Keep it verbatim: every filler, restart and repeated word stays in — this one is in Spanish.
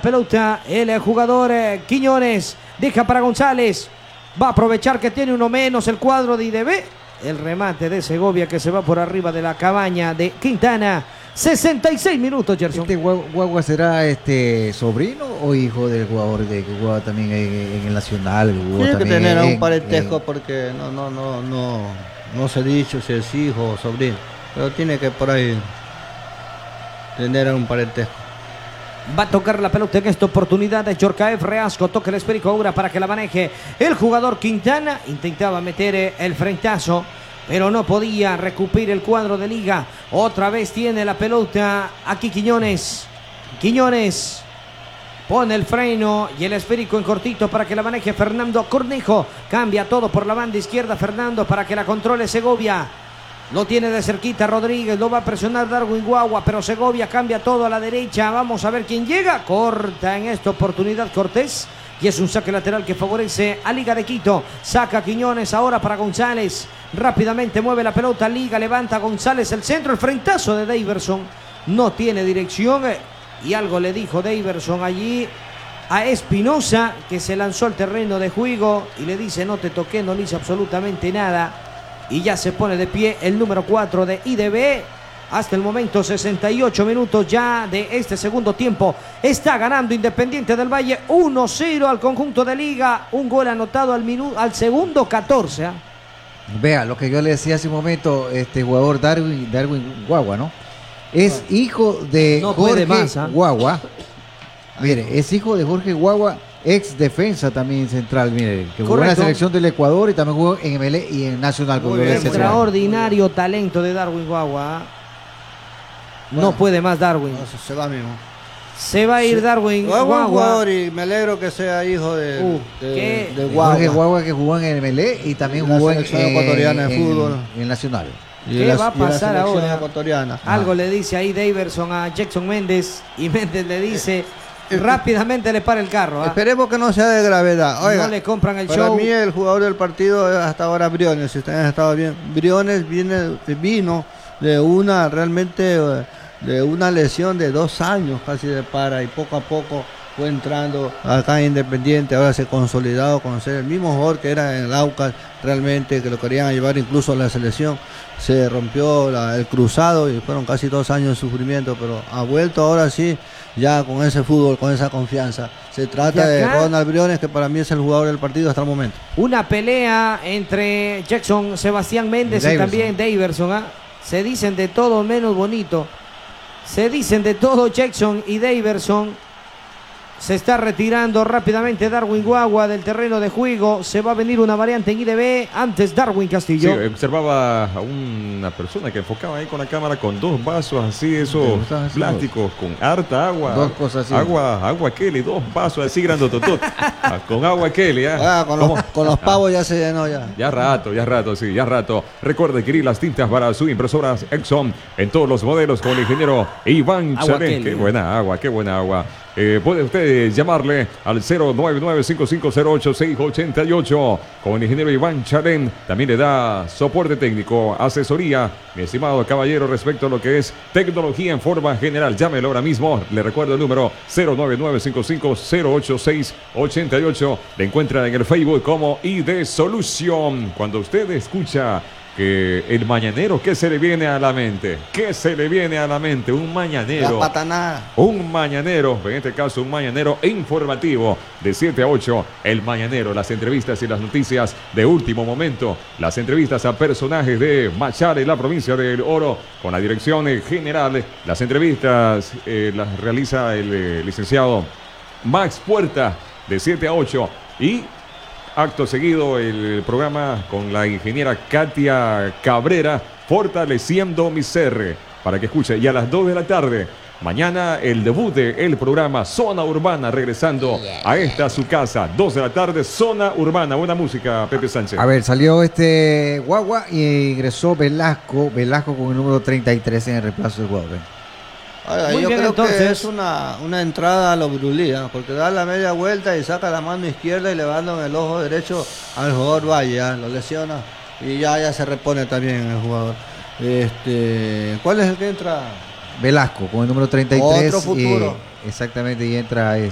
pelota el jugador eh, Quiñones. Deja para González. Va a aprovechar que tiene uno menos el cuadro de I D B. El remate de Segovia que se va por arriba de la cabaña de Quintana. sesenta y seis minutos, Gerson. ¿Este Guagua será este sobrino o hijo del jugador de que jugaba también en, en el Nacional? Tiene que tener en, un parentesco en, porque no, no, no, no, no se ha dicho si es hijo o sobrino. Pero tiene que por ahí tener un parentesco. Va a tocar la pelota en esta oportunidad de Yorkaev Reasco. Toca el esférico ahora para que la maneje el jugador Quintana. Intentaba meter el frentazo, pero no podía recuperar el cuadro de Liga. Otra vez tiene la pelota aquí Quiñones. Quiñones pone el freno y el esférico en cortito para que la maneje Fernando Cornejo. Cambia todo por la banda izquierda Fernando para que la controle Segovia. Lo tiene de cerquita Rodríguez, lo va a presionar Darwin Guagua, pero Segovia cambia todo a la derecha. Vamos a ver quién llega. Corta en esta oportunidad Cortés. Y es un saque lateral que favorece a Liga de Quito. Saca Quiñones ahora para González. Rápidamente mueve la pelota Liga, levanta González el centro. El frentazo de Daverson no tiene dirección. Y algo le dijo Daverson allí a Espinosa, que se lanzó al terreno de juego y le dice: no te toqué, no le hice absolutamente nada. Y ya se pone de pie el número cuatro de I D B. Hasta el momento sesenta y ocho minutos ya de este segundo tiempo. Está ganando Independiente del Valle uno cero al conjunto de Liga. Un gol anotado al, minuto, al segundo catorce. ¿eh? Vea, lo que yo le decía hace un momento, este jugador Darwin, Darwin Guagua, ¿no? Es hijo de no Jorge más, ¿eh? Guagua. Mire, es hijo de Jorge Guagua, ex defensa también central, mire, que jugó en la selección del Ecuador y también jugó en M L E y en Nacional. Muy bien, extraordinario talento de Darwin Guagua. Bueno, no puede más Darwin. No, se va mismo. Se va a ir Darwin Guagua. Guagua y me alegro que sea hijo de, uh, de, de Guagua. Jorge Guagua, que jugó en el M L E y también jugó en la selección ecuatoriana de fútbol. En, en Nacional. ¿Qué y la, va a pasar ahora? Ecuatoriana. Algo ah. le dice ahí Daverson a Jackson Méndez y Méndez le dice... Eh, rápidamente le para el carro. ¿eh? Esperemos que no sea de gravedad. Oiga, no le compran el para show. Para mí el jugador del partido es hasta ahora Briones. Si ustedes han estado bien, Briones viene, vino de una realmente de una lesión de dos años casi de para y poco a poco fue entrando acá en Independiente. Ahora se ha consolidado con ser el mismo jugador que era en el Aucas, realmente que lo querían llevar incluso a la selección. Se rompió la, el cruzado y fueron casi dos años de sufrimiento, pero ha vuelto ahora sí, ya con ese fútbol, con esa confianza. Se trata de Ronald Briones, que para mí es el jugador del partido hasta el momento. Una pelea entre Jackson, Sebastián Méndez y, y también Daverson. ¿eh? Se dicen de todo menos bonito. Se dicen de todo Jackson y Daverson. Se está retirando rápidamente Darwin Guagua del terreno de juego. Se va a venir una variante en I D B. Antes Darwin Castillo. Sí, observaba a una persona que enfocaba ahí con la cámara con dos vasos así, esos plásticos, con harta agua. Dos cosas así. Agua, agua Kelly, dos vasos así grandototot. Con agua Kelly, ¿eh? Ah, con, los, con los pavos ya se llenó ya. Ya rato, ya rato, sí, ya rato. Recuerde adquirir las tintas para sus impresoras Exxon en todos los modelos con el ingeniero Iván Chávez. Qué buena agua, qué buena agua. Eh, puede usted llamarle al cero nueve nueve cinco cinco cero ocho seis ocho ocho con el ingeniero Iván Charén. También le da soporte técnico, asesoría, mi estimado caballero, respecto a lo que es tecnología en forma general. Llámelo ahora mismo. Le recuerdo el número cero nueve nueve cinco cinco cero ocho seis ocho ocho. Le encuentra en el Facebook como I D Solution. Cuando usted escucha que el mañanero, ¿qué se le viene a la mente? ¿Qué se le viene a la mente? Un mañanero. La patanada. Un mañanero, en este caso un mañanero informativo de siete a ocho. El mañanero, las entrevistas y las noticias de último momento. Las entrevistas a personajes de Machare, la provincia del Oro, con la dirección general. Las entrevistas eh, las realiza el eh, licenciado Max Puerta de siete a ocho. Y acto seguido el programa con la ingeniera Katia Cabrera, Fortaleciendo mi Ser, para que escuche. Y a las dos de la tarde, mañana el debut del programa Zona Urbana, regresando a esta su casa. dos de la tarde, Zona Urbana. Buena música, Pepe Sánchez. A ver, salió este Guagua y ingresó Velasco, Velasco con el número treinta y tres en el reemplazo de Guagua. Ahora, yo bien, creo entonces... que es una, una entrada a lo Brulí, ¿eh? Porque da la media vuelta y saca la mano izquierda y le va dando en el ojo derecho al jugador Valle, ¿eh? Lo lesiona y ya, ya se repone también el jugador. Este, ¿cuál es el que entra? Velasco con el número treinta y tres. Otro futuro. Y, exactamente, y entra